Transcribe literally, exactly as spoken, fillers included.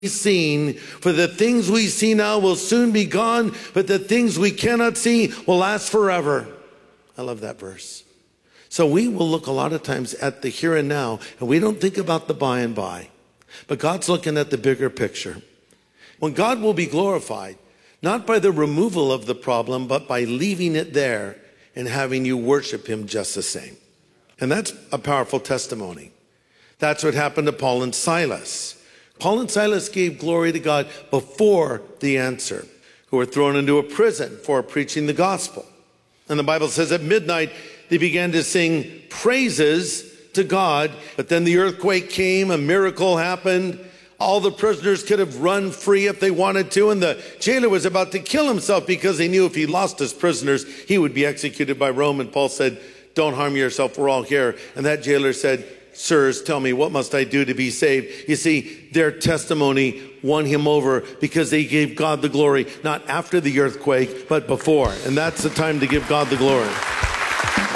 seen, for the things we see now will soon be gone, but the things we cannot see will last forever. I love that verse. So we will look a lot of times at the here and now, and we don't think about the by and by. But God's looking at the bigger picture. When God will be glorified, not by the removal of the problem, but by leaving it there and having you worship him just the same. And that's a powerful testimony. That's what happened to Paul and Silas. Paul and Silas gave glory to God before the answer, who were thrown into a prison for preaching the gospel. And the Bible says at midnight, they began to sing praises to God, but then the earthquake came, a miracle happened. All the prisoners could have run free if they wanted to, and the jailer was about to kill himself because he knew if he lost his prisoners, he would be executed by Rome. And Paul said, "Don't harm yourself, we're all here." And that jailer said, "Sirs, tell me, what must I do to be saved?" You see, their testimony won him over because they gave God the glory, not after the earthquake, but before. And that's the time to give God the glory.